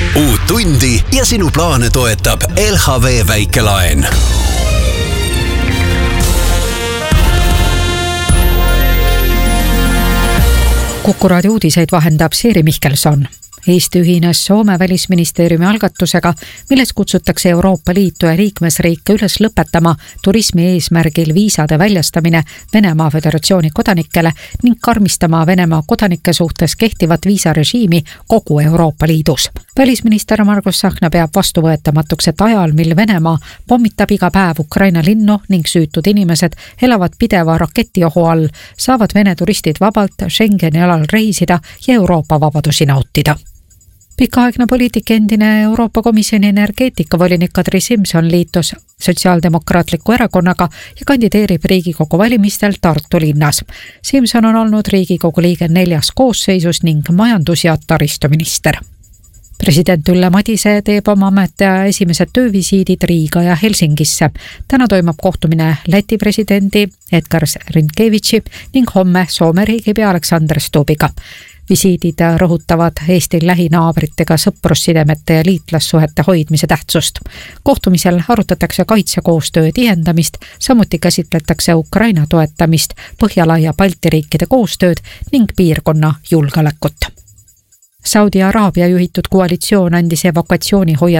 Uut tundi ja sinu plaane toetab LHV väikelaen. Kuku raadio uudiseid vahendab Siiri Mihkelson. Eesti ühines Soome välisministeeriumi algatusega, milles kutsutakse Euroopa Liitu ja liikmesriike üles lõpetama turismi eesmärgil viisade väljastamine Venemaa Föderatsiooni kodanikele ning karmistama Venemaa kodanike suhtes kehtivat viisarežiimi kogu Euroopa Liidus. Välisminister Margus Tsahkna peab vastuvõetamatuks, et ajal, mil Venemaa pommitab iga päev Ukraina linnu ning süütud inimesed elavad pideva raketiohu all, saavad Vene turistid vabalt Schengeni alal reisida ja Euroopa vabadusi nautida. Pikaaegne poliitik, endine Euroopa Komisjoni energeetikavolinik Kadri Simson liitus Sotsiaaldemokraatliku erakonnaga ja kandideerib Riigikogu valimistel Tartu linnas. Simson on olnud Riigikogu liige 4 koosseisus ning majandus- ja taristuminister. President Ülle Madise teeb oma ametiaja esimesed töövisiidid Riiga ja Helsingisse. Täna toimub kohtumine Läti presidendi Edgar Rinkevitši ning homme Soome riigipea Alexander Stubbiga. Visiidid rõhutavad Eesti lähinaabritega sõprussidemete ja liitlassuhete hoidmise tähtsust. Kohtumisel arutatakse kaitsekoostöö tihendamist, samuti käsitletakse Ukraina toetamist, Põhjala ja Balti riikide koostööd ning piirkonna julgeolekut. Saudi Araabia juhitud koalitsioon andis evakuatsiooni